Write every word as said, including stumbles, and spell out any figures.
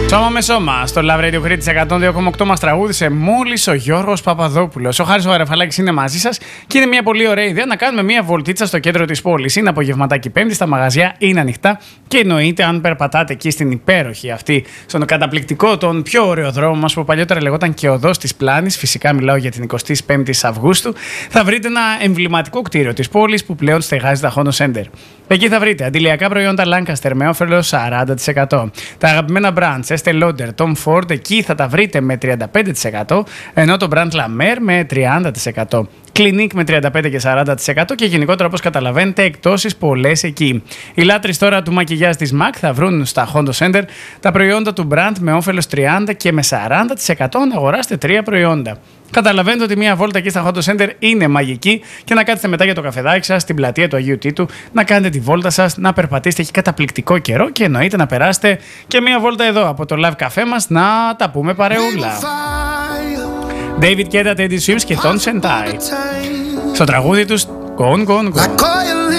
Σώμα με σώμα. Στο Love Radio Crete εκατόν δύο κόμμα οκτώ μας τραγούδισε μόλις ο Γιώργος Παπαδόπουλος. Ο Χάρης ο Γαραφαλάκης είναι μαζί σας και είναι μια πολύ ωραία ιδέα να κάνουμε μια βολτίτσα στο κέντρο της πόλης. Είναι απογευματάκι Πέμπτη, τα μαγαζιά είναι ανοιχτά και εννοείται αν περπατάτε εκεί στην υπέροχη αυτή, στον καταπληκτικό, τον πιο ωραίο δρόμο μας που παλιότερα λεγόταν και Οδός της Πλάνης. Φυσικά μιλάω για την εικοστή πέμπτη Αυγούστου. Θα βρείτε ένα εμβληματικό κτίριο της πόλης που πλέον στεγάζει τα Hondo Center. Εκεί θα βρείτε αντιλιακά προϊόντα Lancaster με όφελος σαράντα τοις εκατό. Τα αγαπημένα brands Estée Lauder, Tom Ford, εκεί θα τα βρείτε με τριάντα πέντε τοις εκατό, ενώ το brand La Mer με τριάντα τοις εκατό. Clinique με τριάντα πέντε και σαράντα τοις εκατό και γενικότερα, όπως καταλαβαίνετε, εκτόσεις πολλές εκεί. Οι λάτρεις τώρα του μακιγιάζ της MAC θα βρουν στα Hondo Center τα προϊόντα του brand με όφελος τριάντα και με σαράντα τοις εκατό να αγοράσετε τρία προϊόντα. Καταλαβαίνετε ότι μια βόλτα εκεί στα Hondo Center είναι μαγική και να κάτσετε μετά για το καφεδάκι σας στην πλατεία του Αγίου Τίτου, να κάνετε τη βόλτα σας, να περπατήσετε, έχει καταπληκτικό καιρό και εννοείται να περάσετε και μια βόλτα εδώ από το live καφέ μας να τα πούμε παρεούλα. David Guetta, Teddy Swims και Ton Sentai. Στο τραγούδι τους Gone Gone Gone.